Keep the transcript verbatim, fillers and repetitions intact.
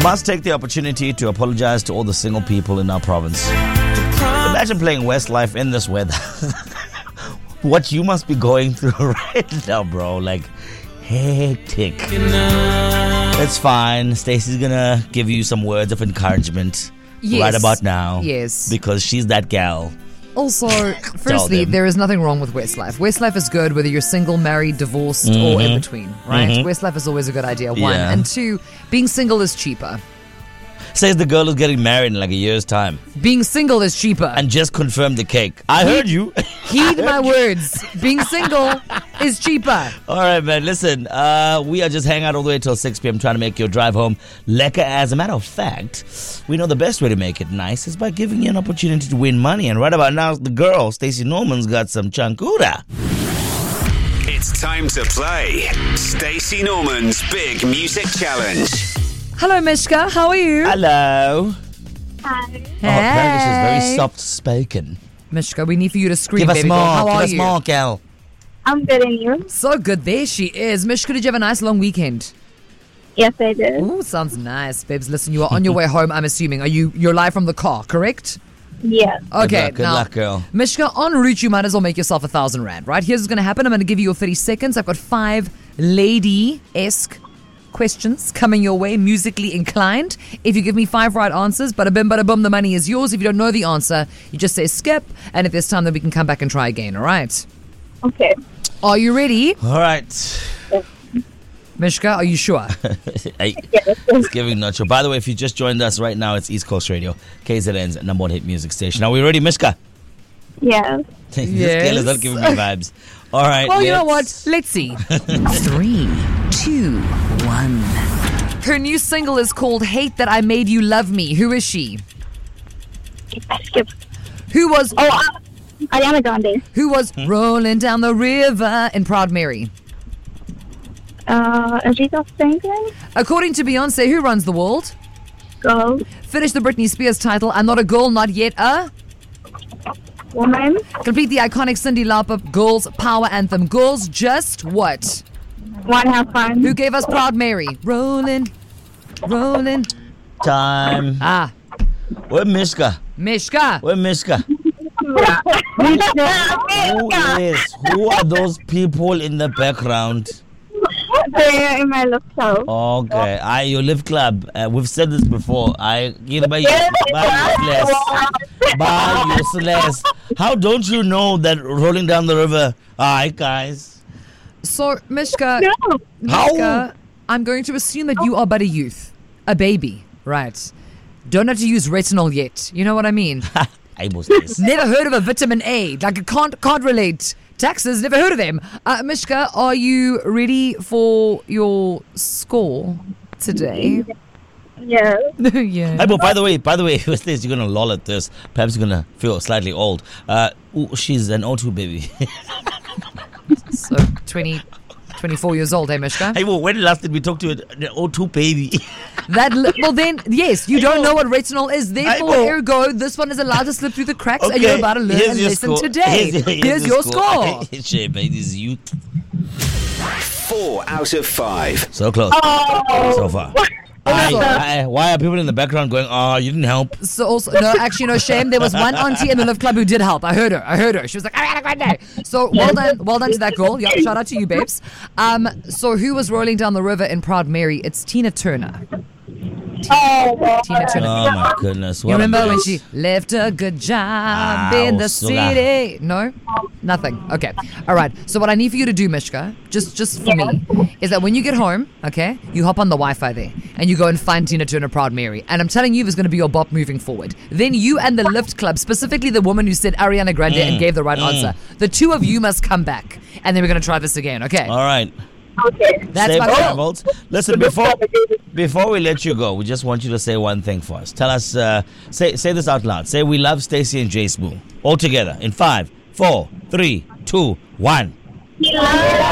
Must take the opportunity to apologize to all the single people in our province. Imagine playing Westlife in this weather. What you must be going through right now, bro. Like, hectic. It's fine. Stacey's gonna give you some words of encouragement Yes. right about now. Yes. Because she's that gal. Also, firstly, them. there is nothing wrong with Westlife. Westlife is good whether you're single, married, divorced, Mm-hmm. or in between, right? Mhm. Westlife is always a good idea, one. Yeah. And two, being single is cheaper. Says the girl who's getting married in like a year's time. Being single is cheaper. And just confirmed the cake. I heard you. Heed my words. Being single is cheaper. All right, man. Listen, uh, we are just hanging out all the way till six p.m. trying to make your drive home lekker. As a matter of fact, we know the best way to make it nice is by giving you an opportunity to win money. And right about now, the girl, Stacey Norman's got some chankura. It's time to play Stacey Norman's Big Music Challenge. Hello, Mishka. How are you? Hello. Hi. Oh, apparently she's Hey. very soft-spoken. Mishka, we need for you to scream, Give us baby more. girl. How Give are us you? more, gal. I'm good, and you? So good. There she is. Mishka, did you have a nice long weekend? Yes, I did. Ooh, sounds nice. Babes, listen, you are on your way home, I'm assuming. Are you, you're live from the car, correct? Yes. Okay, luck, good now, luck, girl. Mishka, en route, you might as well make yourself a thousand rand, right? Here's what's going to happen. I'm going to give you your thirty seconds. I've got five lady-esque questions coming your way, musically inclined. If you give me five right answers, bada bim, bada boom, the money is yours. If you don't know the answer, you just say skip, and if there's time, then we can come back and try again, all right? Okay. Are you ready? All right. Mishka, are you sure? Hey, Yes. it's giving Nacho. By the way, if you just joined us right now, it's East Coast Radio, K Z N's number one hit music station. Are we ready, Mishka? Yes. This Yes. girl is not giving me vibes. All right. Well, you know let's- what? Let's see. Three, two, one. Her new single is called Hate That I Made You Love Me. Who is she? Skip. Who was Oh, uh, Ariana Grande. who was Hmm? rolling down the river in Proud Mary? Uh, Aretha Franklin. According to Beyonce, who runs the world? Girl. Finish the Britney Spears title. I'm not a girl, not yet a. Woman. Complete the iconic Cyndi Lauper Girls Power Anthem. Girls Just What? Wanna have fun. Who gave us Proud Mary? Rolling, rolling. Time. Ah, Where Mishka? Mishka. Where Mishka? Who is? Who are those people in the background? They're in my laptop. Okay, I your live club. Uh, we've said this before. I give by by useless, by useless. How don't you know that rolling down the river? Alright, guys. So, Mishka, No. Mishka, I'm going to assume that you are but a youth, a baby, right? Don't have to use retinol yet. You know what I mean? I was this. Never heard of a vitamin A. Like, I can't can't relate. Taxes, never heard of them. Uh, Mishka, are you ready for your score today? Yes. Yeah. Hey, but by the way, by the way, with this, you're gonna loll at this. Perhaps you're gonna feel slightly old. Uh, ooh, she's an O two baby. So, twenty, twenty-four years old, eh, Mishka? Hey, well, when last did we talk to an O two baby? That li- well, then, yes, you don't know what retinol is. Therefore, know. ergo, this one is allowed to slip through the cracks, and Okay, you're about to learn here's a your lesson score. today. Here's, Here's, here's your score. Shit, baby, this is you. Four out of five. So close. So far. Why, why, why are people in the background going, oh, you didn't help? So also, no, actually, no shame. There was one auntie in the Live Club who did help. I heard her. I heard her. She was like, Ariana Grande. So well done, well done to that girl. Yeah, shout out to you, babes. Um, so who was rolling down the river in Proud Mary? It's Tina Turner. Oh, Tina Turner. Oh, my goodness. You What a remember when mess. she left a good job Ow, in the sugar. city? No? Nothing. Okay. All right. So what I need for you to do, Mishka, just just for me, is that when you get home, okay, you hop on the Wi-Fi there and you go and find Tina Turner Proud Mary. And I'm telling you, it's going to be your bop moving forward. Then you and the Lift Club, specifically the woman who said Ariana Grande and gave the right answer, the two of you must come back. And then we're going to try this again, okay? All right. okay. That's Safe my goal. travels. Listen, before before we let you go, we just want you to say one thing for us. Tell us, uh, say say this out loud. Say we love Stacey and Jace Moo. All together in five, four, three, two, one. We love